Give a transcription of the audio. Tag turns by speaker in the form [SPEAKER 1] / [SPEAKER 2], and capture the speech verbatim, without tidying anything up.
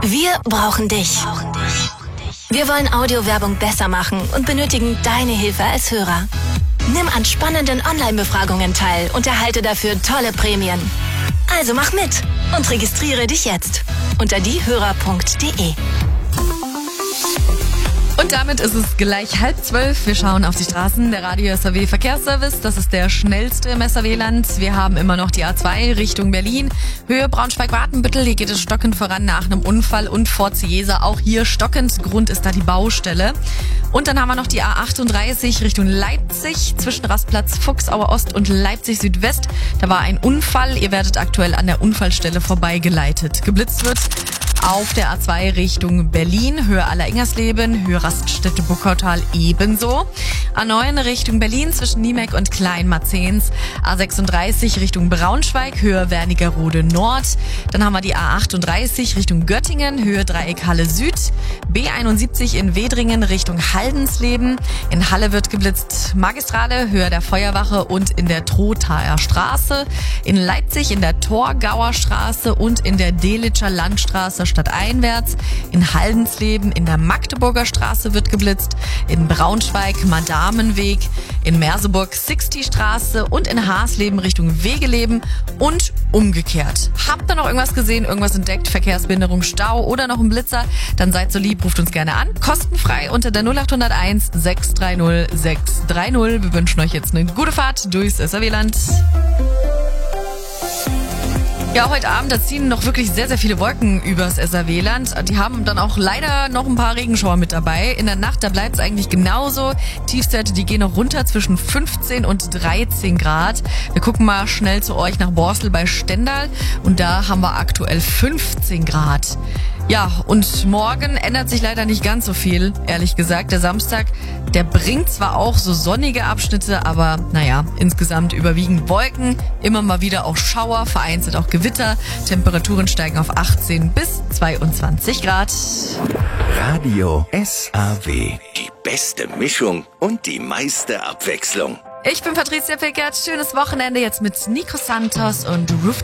[SPEAKER 1] Wir brauchen dich. Wir wollen Audiowerbung besser machen und benötigen deine Hilfe als Hörer. Nimm an spannenden Online-Befragungen teil und erhalte dafür tolle Prämien. Also mach mit und registriere dich jetzt unter diehörer punkt de.
[SPEAKER 2] Und damit ist es gleich halb zwölf. Wir schauen auf die Straßen. Der Radio S R W Verkehrsservice, das ist der schnellste im S R W-Land. Wir haben immer noch die A zwei Richtung Berlin. Höhe Braunschweig-Watenbüttel, hier geht es stockend voran nach einem Unfall und vor Ziesa. Auch hier stockend, Grund ist da die Baustelle. Und dann haben wir noch die A achtunddreißig Richtung Leipzig zwischen Rastplatz Fuchsauer Ost und Leipzig Südwest. Da war ein Unfall. Ihr werdet aktuell an der Unfallstelle vorbeigeleitet. Geblitzt wird auf der A zwei Richtung Berlin, Höhe Allerengersleben, Höhe Raststätte Buckautal ebenso. A neun Richtung Berlin zwischen Niemek und Kleinmarzens. A sechsunddreißig Richtung Braunschweig, Höhe Wernigerode Nord. Dann haben wir die A achtunddreißig Richtung Göttingen, Höhe Dreieckhalle Süd. B einundsiebzig in Wedringen Richtung Haldensleben. In Halle wird geblitzt Magistrale, Höhe der Feuerwache und in der Trothaer Straße. In Leipzig in der Torgauer Straße und in der Delitscher Landstraße stadteinwärts. In Haldensleben in der Magdeburger Straße wird geblitzt. In Braunschweig Madamenweg. In Merseburg Sixty Straße und in Hasleben Richtung Wegeleben und umgekehrt. Habt ihr noch irgendwas gesehen, irgendwas entdeckt, Verkehrsbehinderung, Stau oder noch ein Blitzer? Dann seid so lieb, ruft uns gerne an. Kostenfrei unter der null acht null eins sechs drei null sechs drei null. Wir wünschen euch jetzt eine gute Fahrt durchs S R W-Land. Ja, heute Abend, da ziehen noch wirklich sehr, sehr viele Wolken übers S R W-Land. Die haben dann auch leider noch ein paar Regenschauer mit dabei. In der Nacht, da bleibt es eigentlich genauso. Tiefstwerte, die gehen noch runter zwischen fünfzehn und dreizehn Grad. Wir gucken mal schnell zu euch nach Borstel bei Stendal. Und da haben wir aktuell fünfzehn Grad. Ja, und morgen ändert sich leider nicht ganz so viel, ehrlich gesagt. Der Samstag, der bringt zwar auch so sonnige Abschnitte, aber naja, insgesamt überwiegend Wolken, immer mal wieder auch Schauer, vereinzelt auch Gewitter. Temperaturen steigen auf achtzehn bis zweiundzwanzig Grad.
[SPEAKER 3] Radio S R W. Die beste Mischung und die meiste Abwechslung.
[SPEAKER 2] Ich bin Patricia Pickert. Schönes Wochenende jetzt mit Nico Santos und Roof